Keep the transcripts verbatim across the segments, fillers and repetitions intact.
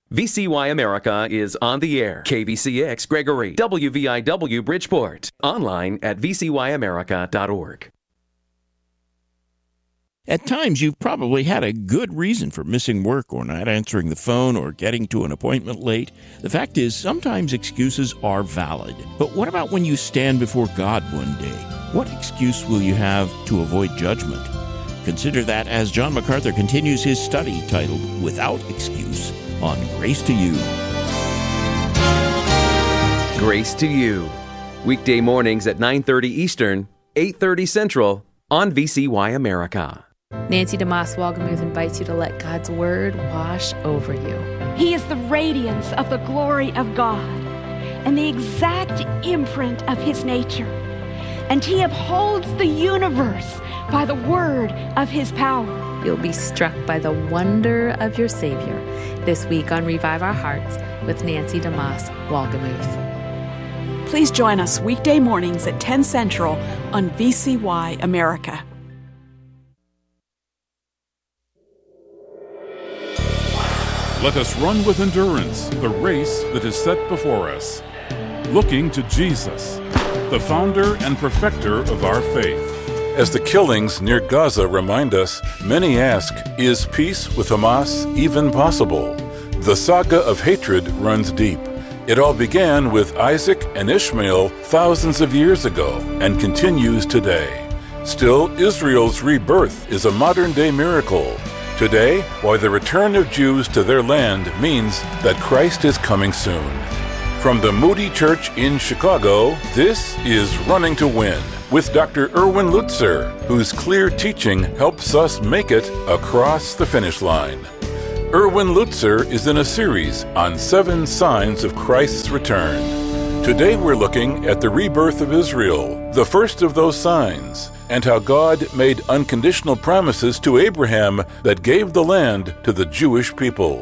V C Y America is on the air. K V C X Gregory, W V I W Bridgeport. Online at v c y america dot org. At times, you've probably had a good reason for missing work or not answering the phone or getting to an appointment late. The fact is, sometimes excuses are valid. But what about when you stand before God one day? What excuse will you have to avoid judgment? Consider that as John MacArthur continues his study titled Without Excuse on Grace to You. Grace to You. Weekday mornings at nine thirty Eastern, eight thirty Central on V C Y America. Nancy DeMoss Walgamuth invites you to let God's Word wash over you. He is the radiance of the glory of God and the exact imprint of His nature. And He upholds the universe by the word of His power. You'll be struck by the wonder of your Savior this week on Revive Our Hearts with Nancy DeMoss Walgamuth. Please join us weekday mornings at ten Central on V C Y America. Let us run with endurance the race that is set before us, looking to Jesus, the founder and perfecter of our faith. As the killings near Gaza remind us, many ask, is peace with Hamas even possible? The saga of hatred runs deep. It all began with Isaac and Ishmael thousands of years ago and continues today. Still, Israel's rebirth is a modern-day miracle. Today, why the return of Jews to their land means that Christ is coming soon. From the Moody Church in Chicago, this is Running to Win with Doctor Erwin Lutzer, whose clear teaching helps us make it across the finish line. Erwin Lutzer is in a series on seven signs of Christ's return. Today we're looking at the rebirth of Israel, the first of those signs, and how God made unconditional promises to Abraham that gave the land to the Jewish people.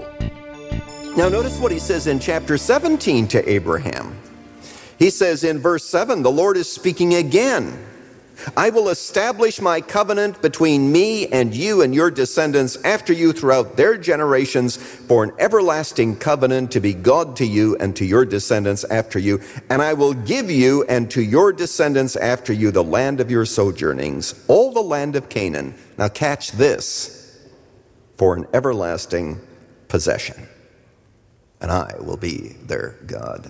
Now notice what he says in chapter seventeen to Abraham. He says in verse seven, the Lord is speaking again. I will establish my covenant between me and you and your descendants after you throughout their generations for an everlasting covenant to be God to you and to your descendants after you. And I will give you and to your descendants after you the land of your sojournings, all the land of Canaan. Now catch this, for an everlasting possession. And I will be their God.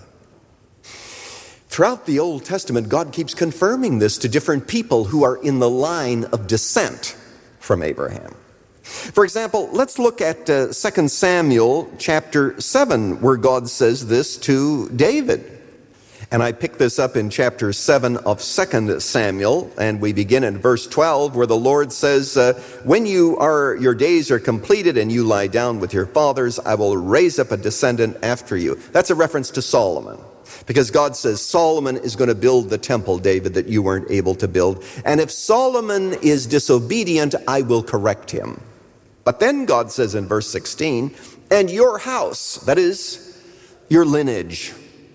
Throughout the Old Testament, God keeps confirming this to different people who are in the line of descent from Abraham. For example, let's look at uh, Second Samuel chapter seven, where God says this to David. And I pick this up in chapter seven of Second Samuel, and we begin in verse twelve, where the Lord says, uh, when you are, your days are completed and you lie down with your fathers, I will raise up a descendant after you. That's a reference to Solomon. Because God says Solomon is going to build the temple, David, that you weren't able to build. And if Solomon is disobedient, I will correct him. But then God says in verse sixteen, and your house, that is your lineage,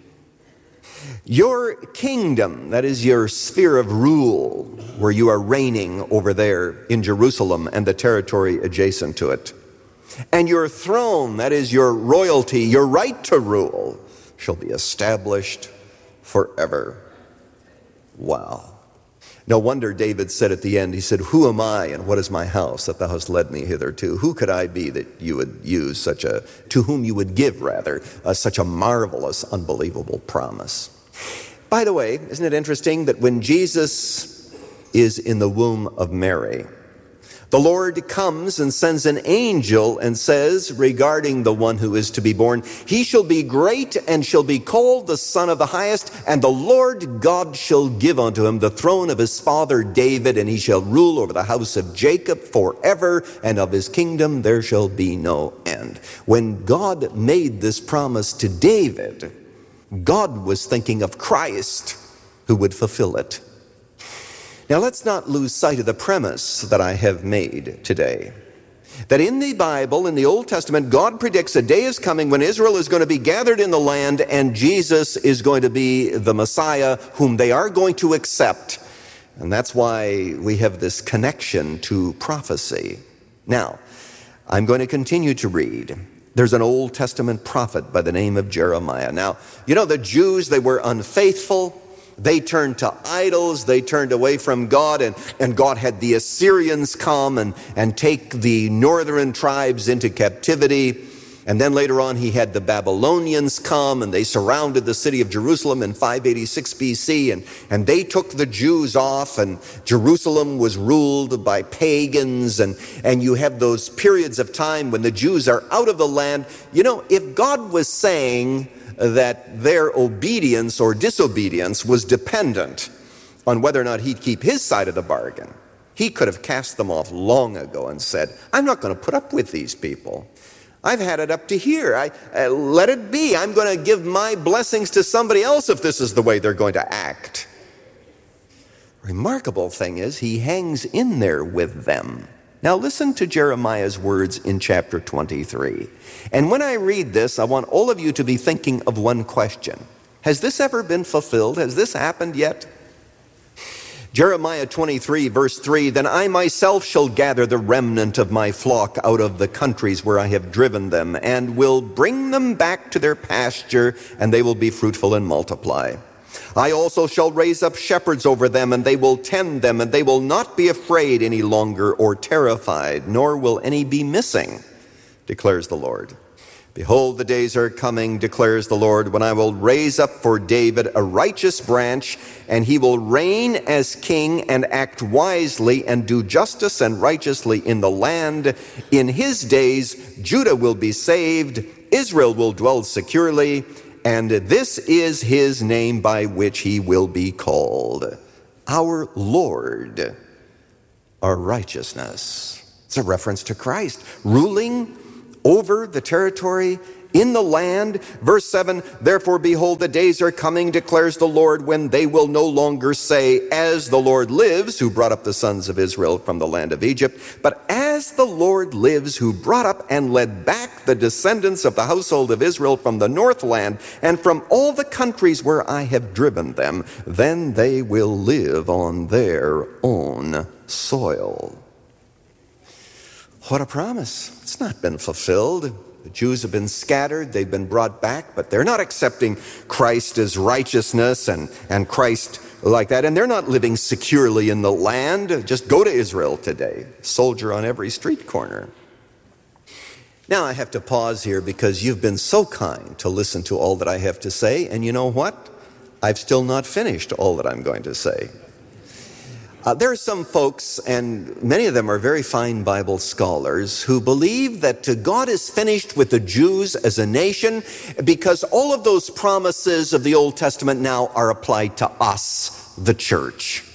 your kingdom, that is your sphere of rule, where you are reigning over there in Jerusalem and the territory adjacent to it, and your throne, that is your royalty, your right to rule, shall be established forever. Wow. No wonder David said at the end, he said, who am I and what is my house that thou hast led me hitherto? Who could I be that you would use such a, to whom you would give rather, uh, such a marvelous, unbelievable promise? By the way, isn't it interesting that when Jesus is in the womb of Mary, the Lord comes and sends an angel and says regarding the one who is to be born, he shall be great and shall be called the Son of the Highest, and the Lord God shall give unto him the throne of his father David, and he shall rule over the house of Jacob forever, and of his kingdom there shall be no end. When God made this promise to David, God was thinking of Christ who would fulfill it. Now, let's not lose sight of the premise that I have made today. That in the Bible, in the Old Testament, God predicts a day is coming when Israel is going to be gathered in the land and Jesus is going to be the Messiah whom they are going to accept. And that's why we have this connection to prophecy. Now, I'm going to continue to read. There's an Old Testament prophet by the name of Jeremiah. Now, you know, the Jews, they were unfaithful. They turned to idols. They turned away from God, and, and God had the Assyrians come and, and take the northern tribes into captivity. And then later on, he had the Babylonians come, and they surrounded the city of Jerusalem in five eighty-six B C, and, and they took the Jews off, and Jerusalem was ruled by pagans, and, and you have those periods of time when the Jews are out of the land. You know, if God was saying that their obedience or disobedience was dependent on whether or not he'd keep his side of the bargain, he could have cast them off long ago and said, I'm not going to put up with these people. I've had it up to here. I, uh, let it be. I'm going to give my blessings to somebody else if this is the way they're going to act. Remarkable thing is, he hangs in there with them. Now listen to Jeremiah's words in chapter twenty-three. And when I read this, I want all of you to be thinking of one question. Has this ever been fulfilled? Has this happened yet? Jeremiah twenty-three, verse three, Then I myself shall gather the remnant of my flock out of the countries where I have driven them, and will bring them back to their pasture, and they will be fruitful and multiply. I also shall raise up shepherds over them, and they will tend them, and they will not be afraid any longer or terrified, nor will any be missing, declares the Lord. Behold, the days are coming, declares the Lord, when I will raise up for David a righteous branch, and he will reign as king and act wisely and do justice and righteously in the land. In his days, Judah will be saved, Israel will dwell securely, and this is his name by which he will be called, our Lord, our righteousness. It's a reference to Christ, ruling over the territory, in the land. Verse seven, Therefore, behold, the days are coming, declares the Lord, when they will no longer say, As the Lord lives, who brought up the sons of Israel from the land of Egypt, but as the Lord lives, who brought up and led back the descendants of the household of Israel from the northland and from all the countries where I have driven them, then they will live on their own soil. What a promise. It's not been fulfilled. The Jews have been scattered. They've been brought back, but they're not accepting Christ as righteousness and, and Christ like that. And they're not living securely in the land. Just go to Israel today. Soldier on every street corner. Now I have to pause here because you've been so kind to listen to all that I have to say. And you know what? I've still not finished all that I'm going to say. Uh, there are some folks, and many of them are very fine Bible scholars, who believe that uh, God is finished with the Jews as a nation because all of those promises of the Old Testament now are applied to us, the church.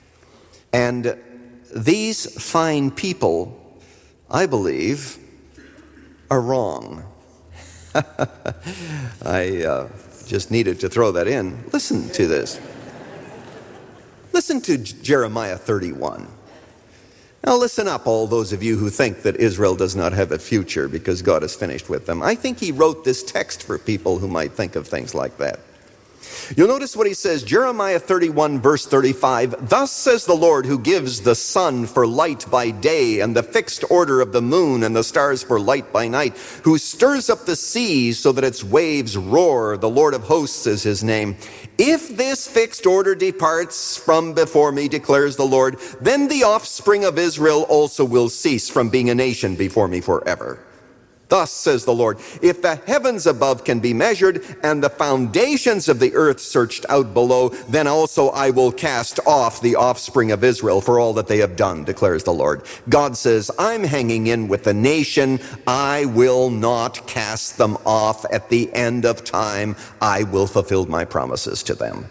And these fine people, I believe, are wrong. I uh, just needed to throw that in. Listen to this. Listen to Jeremiah thirty-one. Now listen up, all those of you who think that Israel does not have a future because God is finished with them. I think he wrote this text for people who might think of things like that. You'll notice what he says, Jeremiah thirty-one, verse thirty-five, Thus says the Lord, who gives the sun for light by day and the fixed order of the moon and the stars for light by night, who stirs up the seas so that its waves roar. The Lord of hosts is his name. If this fixed order departs from before me, declares the Lord, then the offspring of Israel also will cease from being a nation before me forever. Thus says the Lord, if the heavens above can be measured and the foundations of the earth searched out below, then also I will cast off the offspring of Israel for all that they have done, declares the Lord. God says, I'm hanging in with the nation. I will not cast them off. At the end of time, I will fulfill my promises to them.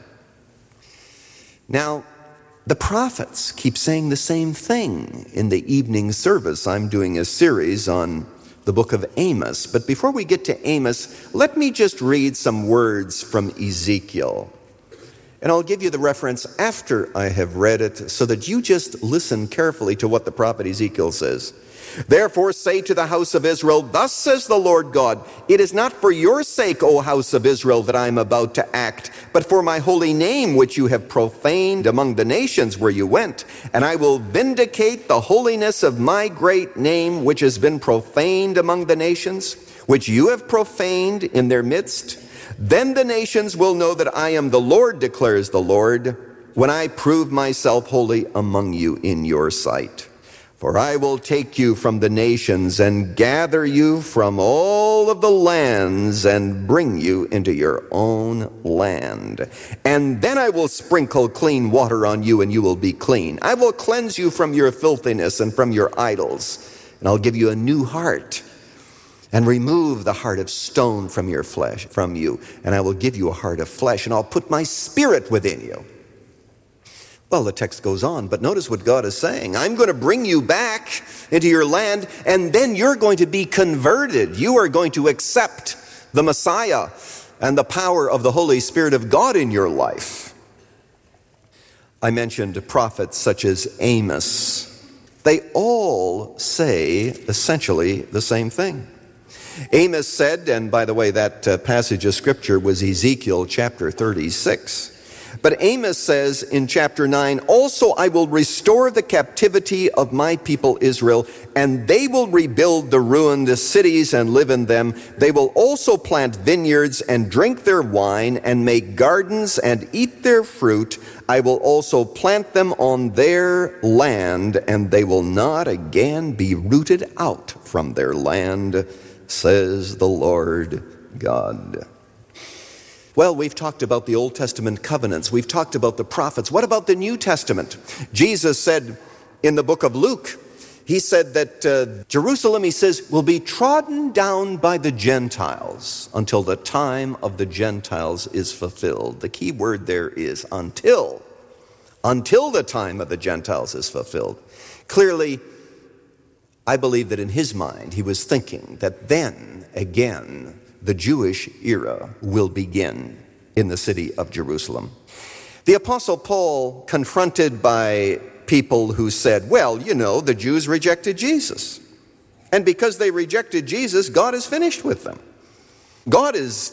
Now, the prophets keep saying the same thing. In the evening service, I'm doing a series on the book of Amos. But before we get to Amos, let me just read some words from Ezekiel. And I'll give you the reference after I have read it so that you just listen carefully to what the prophet Ezekiel says. Therefore say to the house of Israel, thus says the Lord God, it is not for your sake, O house of Israel, that I am about to act, but for my holy name which you have profaned among the nations where you went. And I will vindicate the holiness of my great name which has been profaned among the nations, which you have profaned in their midst. Then the nations will know that I am the Lord, declares the Lord, when I prove myself holy among you in your sight. For I will take you from the nations and gather you from all of the lands and bring you into your own land. And then I will sprinkle clean water on you and you will be clean. I will cleanse you from your filthiness and from your idols. And I'll give you a new heart and remove the heart of stone from your flesh, from you. And I will give you a heart of flesh and I'll put my spirit within you. Well, the text goes on, but notice what God is saying. I'm going to bring you back into your land, and then you're going to be converted. You are going to accept the Messiah and the power of the Holy Spirit of God in your life. I mentioned prophets such as Amos. They all say essentially the same thing. Amos said, and by the way, that uh, passage of Scripture was Ezekiel chapter thirty-six. But Amos says in chapter nine, also I will restore the captivity of my people Israel, and they will rebuild the ruined cities and live in them. They will also plant vineyards and drink their wine and make gardens and eat their fruit. I will also plant them on their land, and they will not again be rooted out from their land, says the Lord God. Well, we've talked about the Old Testament covenants. We've talked about the prophets. What about the New Testament? Jesus said in the book of Luke, he said that uh, Jerusalem, he says, will be trodden down by the Gentiles until the time of the Gentiles is fulfilled. The key word there is until. Until the time of the Gentiles is fulfilled. Clearly, I believe that in his mind, he was thinking that then, again, the Jewish era will begin in the city of Jerusalem. The Apostle Paul, confronted by people who said, well, you know, the Jews rejected Jesus. And because they rejected Jesus, God is finished with them. God is